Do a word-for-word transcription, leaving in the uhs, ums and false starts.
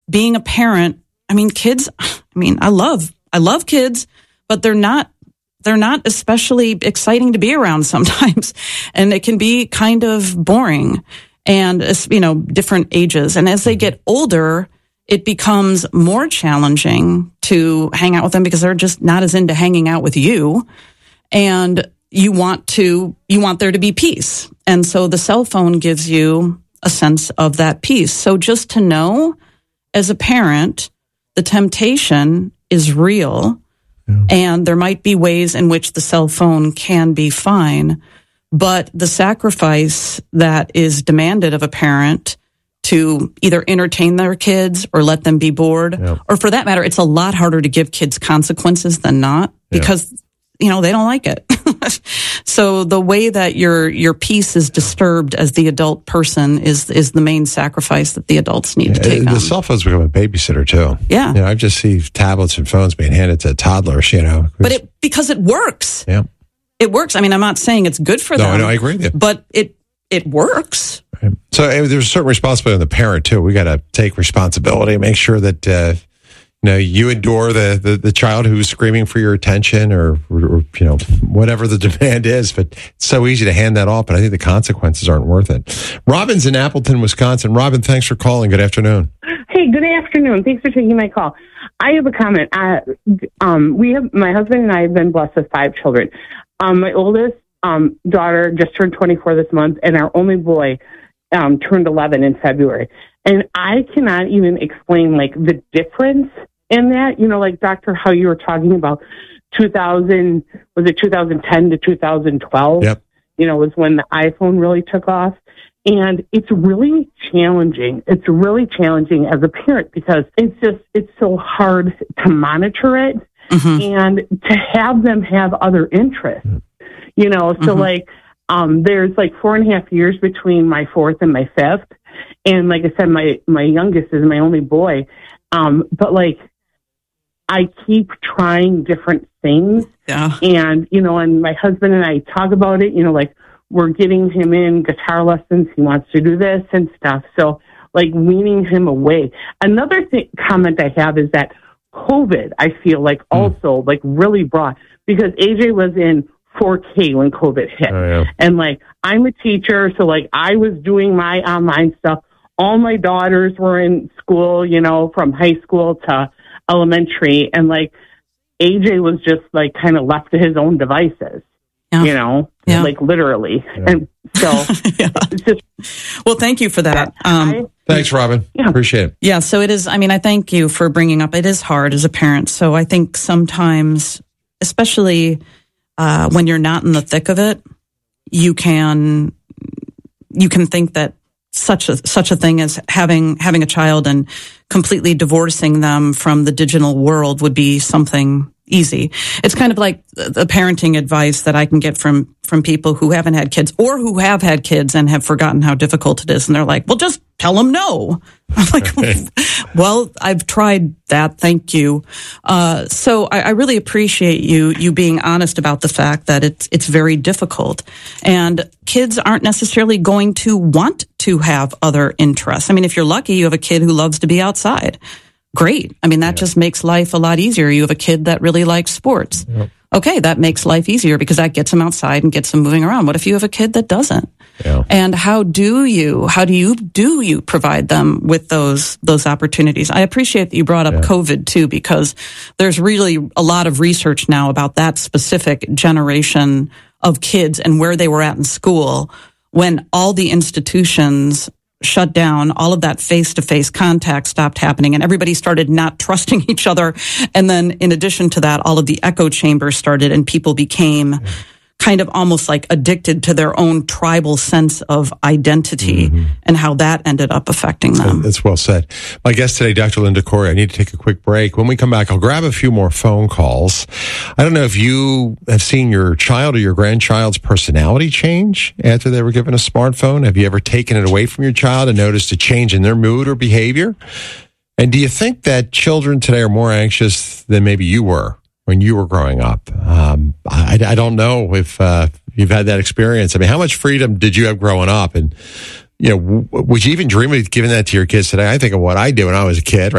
being a parent, I mean, kids, I mean, I love, I love kids, but they're not, they're not especially exciting to be around sometimes. And it can be kind of boring and, you know, different ages. And as they get older, it becomes more challenging to hang out with them because they're just not as into hanging out with you. And you want to, you want there to be peace. And so the cell phone gives you a sense of that peace. So just to know, as a parent, the temptation is real. Yeah. And there might be ways in which the cell phone can be fine, but the sacrifice that is demanded of a parent to either entertain their kids or let them be bored, yeah. or for that matter, it's a lot harder to give kids consequences than not because, yeah. you know, they don't like it. So the way that your your peace is disturbed as the adult person is is the main sacrifice that the adults need yeah, to take the on. The cell phones become a babysitter too. Yeah, you know, I just see tablets and phones being handed to toddlers. You know, but it because it works. Yeah, it works. I mean, I'm not saying it's good for no, them. No, I agree with you. But it it works. Right. So uh, there's a certain responsibility on the parent too. We got to take responsibility, make sure that. Uh, You know, you endure the, the, the child who's screaming for your attention or, or, you know, whatever the demand is. But it's so easy to hand that off, but I think the consequences aren't worth it. Robin's in Appleton, Wisconsin. Robin, thanks for calling. Good afternoon. Hey, good afternoon. Thanks for taking my call. I have a comment. Uh, um, we have, my husband and I have been blessed with five children. Um, my oldest um, daughter just turned twenty-four this month, and our only boy um, turned eleven in February. And I cannot even explain, like, the difference in that. You know, like, Doctor, how you were talking about two thousand, was it two thousand ten to two thousand twelve? Yep. You know, was when the iPhone really took off. And it's really challenging. It's really challenging as a parent because it's just, it's so hard to monitor it mm-hmm. and to have them have other interests. You know, so, mm-hmm. like, um, there's, like, four and a half years between my fourth and my fifth. And like I said, my, my youngest is my only boy. Um, but like, I keep trying different things. Yeah. And, you know, and my husband and I talk about it, you know, like we're getting him in guitar lessons. He wants to do this and stuff. So like weaning him away. Another thing, comment I have is that COVID, I feel like mm. also like really brought, because A J was in four K when COVID hit. Oh, yeah. And like, I'm a teacher. So like I was doing my online stuff. All my daughters were in school, you know, from high school to elementary. And like A J was just like kind of left to his own devices, yeah. you know, yeah. like literally. Yeah. And so yeah. it's just. Well, thank you for that. Um, I, Thanks, Robin. Yeah. Appreciate it. Yeah. So it is, I mean, I thank you for bringing up, it is hard as a parent. So I think sometimes, especially uh, when you're not in the thick of it, you can, you can think that such a such a thing as having having a child and completely divorcing them from the digital world would be something easy. It's kind of like the parenting advice that I can get from from people who haven't had kids or who have had kids and have forgotten how difficult it is, and they're like, "Well, just tell them no." I'm like, "Well, I've tried that. Thank you." Uh, so I, I really appreciate you you being honest about the fact that it's it's very difficult, and kids aren't necessarily going to want to have other interests. I mean, if you're lucky, you have a kid who loves to be outside. Great. I mean, that yeah. just makes life a lot easier. You have a kid that really likes sports. Yep. Okay, that makes life easier because that gets them outside and gets them moving around. What if you have a kid that doesn't? Yeah. And how do you, how do you, do you provide them with those, those opportunities? I appreciate that you brought up yeah. COVID too, because there's really a lot of research now about that specific generation of kids and where they were at in school when all the institutions shut down, all of that face-to-face contact stopped happening, and everybody started not trusting each other. And then in addition to that, all of the echo chambers started, and people became yeah. kind of almost like addicted to their own tribal sense of identity mm-hmm. and how that ended up affecting them. That's well said. My guest today, Doctor Linda Corey. I need to take a quick break. When we come back, I'll grab a few more phone calls. I don't know if you have seen your child or your grandchild's personality change after they were given a smartphone. Have you ever taken it away from your child and noticed a change in their mood or behavior? And do you think that children today are more anxious than maybe you were when you were growing up? Um, I, I don't know if uh, you've had that experience. I mean, how much freedom did you have growing up? And, you know, would you even dream of giving that to your kids today? I think of what I did when I was a kid,